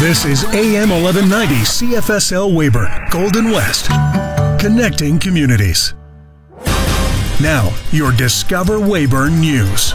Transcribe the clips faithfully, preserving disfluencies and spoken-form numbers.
This is A M eleven ninety C F S L Weyburn, Golden West, connecting communities. Now, your Discover Weyburn News.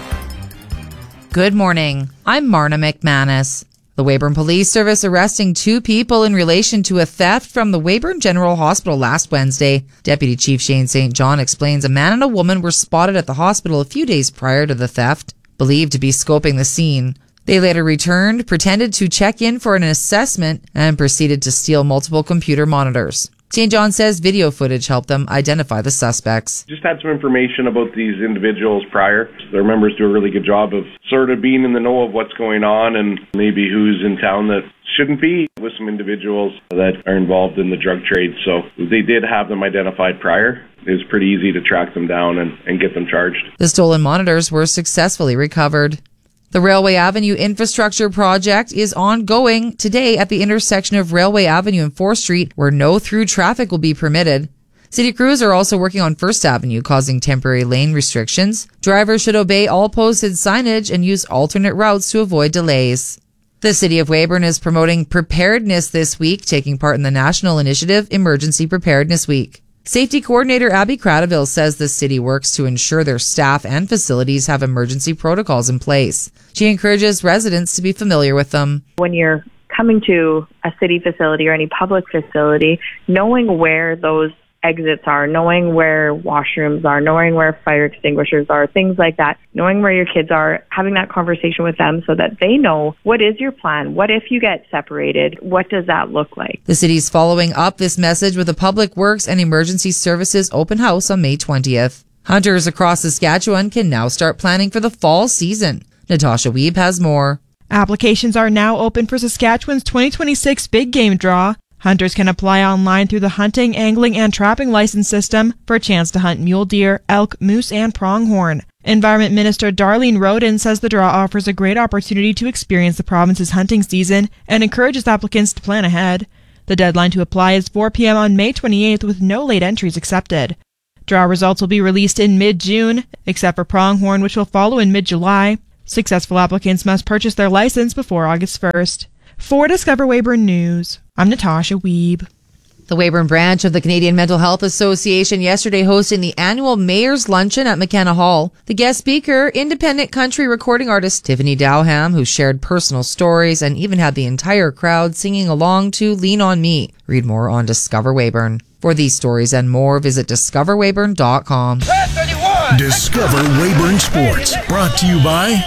Good morning. I'm Marna McManus. The Weyburn Police Service arresting two people in relation to a theft from the Weyburn General Hospital last Wednesday. Deputy Chief Shane Saint John explains a man and a woman were spotted at the hospital a few days prior to the theft, believed to be scoping the scene. They later returned, pretended to check in for an assessment, and proceeded to steal multiple computer monitors. Saint John says video footage helped them identify the suspects. Just had some information about these individuals prior. Their members do a really good job of sort of being in the know of what's going on and maybe who's in town that shouldn't be, with some individuals that are involved in the drug trade. So they did have them identified prior. It was pretty easy to track them down and, and get them charged. The stolen monitors were successfully recovered. The Railway Avenue infrastructure project is ongoing today at the intersection of Railway Avenue and fourth Street, where no through traffic will be permitted. City crews are also working on first Avenue, causing temporary lane restrictions. Drivers should obey all posted signage and use alternate routes to avoid delays. The City of Weyburn is promoting preparedness this week, taking part in the national initiative Emergency Preparedness Week. Safety Coordinator Abby Cradaville says the city works to ensure their staff and facilities have emergency protocols in place. She encourages residents to be familiar with them. When you're coming to a city facility or any public facility, knowing where those exits are, knowing where washrooms are, knowing where fire extinguishers are, things like that, knowing where your kids are, having that conversation with them so that they know what is your plan, what if you get separated, what does that look like. The city's following up this message with a Public Works and Emergency Services open house on May twentieth. Hunters across Saskatchewan can now start planning for the fall season. Natasha Wiebe has more. Applications are now open for Saskatchewan's twenty twenty-six Big Game Draw. Hunters can apply online through the hunting, angling, and trapping license system for a chance to hunt mule deer, elk, moose, and pronghorn. Environment Minister Darlene Roden says the draw offers a great opportunity to experience the province's hunting season and encourages applicants to plan ahead. The deadline to apply is four p.m. on May twenty-eighth with no late entries accepted. Draw results will be released in mid-June, except for pronghorn, which will follow in mid-July. Successful applicants must purchase their license before August first. For Discover Weyburn News, I'm Natasha Wiebe. The Weyburn branch of the Canadian Mental Health Association yesterday hosting the annual Mayor's Luncheon at McKenna Hall. The guest speaker, independent country recording artist Tiffany Dowham, who shared personal stories and even had the entire crowd singing along to Lean on Me. Read more on Discover Weyburn. For these stories and more, visit discover weyburn dot com. Discover Weyburn Sports, brought to you by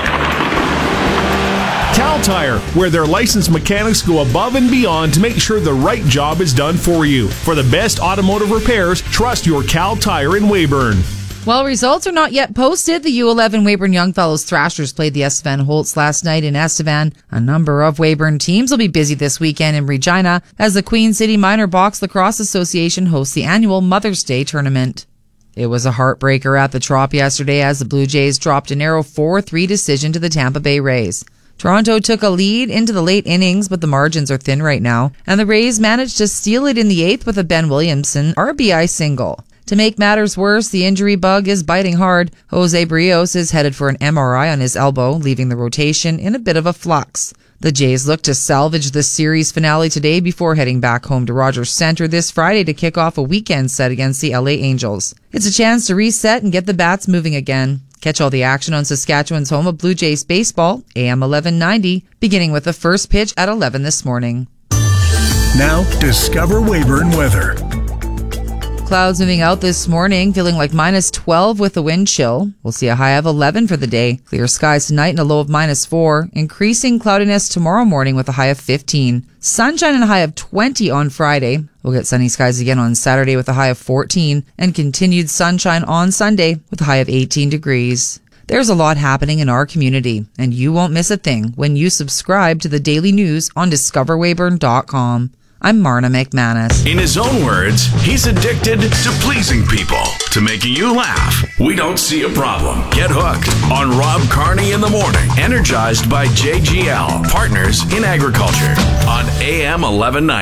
Cal Tire, where their licensed mechanics go above and beyond to make sure the right job is done for you. For the best automotive repairs, trust your Cal Tire in Weyburn. While results are not yet posted, the U eleven Weyburn Young Fellows Thrashers played the Estevan Holtz last night in Estevan. A number of Weyburn teams will be busy this weekend in Regina as the Queen City Minor Box Lacrosse Association hosts the annual Mother's Day tournament. It was a heartbreaker at the Trop yesterday as the Blue Jays dropped a narrow four three decision to the Tampa Bay Rays. Toronto took a lead into the late innings, but the margins are thin right now, and the Rays managed to steal it in the eighth with a Ben Williamson R B I single. To make matters worse, the injury bug is biting hard. Jose Brios is headed for an M R I on his elbow, leaving the rotation in a bit of a flux. The Jays look to salvage the series finale today before heading back home to Rogers Centre this Friday to kick off a weekend set against the L A Angels. It's a chance to reset and get the bats moving again. Catch all the action on Saskatchewan's home of Blue Jays baseball, A M eleven ninety, beginning with the first pitch at eleven this morning. Now, Discover Weyburn weather. Clouds moving out this morning, feeling like minus twelve with the wind chill. We'll see a high of eleven for the day. Clear skies tonight and a low of minus four. Increasing cloudiness tomorrow morning with a high of fifteen. Sunshine and a high of twenty on Friday. We'll get sunny skies again on Saturday with a high of fourteen. And continued sunshine on Sunday with a high of eighteen degrees. There's a lot happening in our community, and you won't miss a thing when you subscribe to the daily news on discover weyburn dot com. I'm Marna McManus. In his own words, he's addicted to pleasing people, to making you laugh. We don't see a problem. Get hooked on Rob Carney in the morning, energized by J G L, Partners in Agriculture, on A M eleven ninety.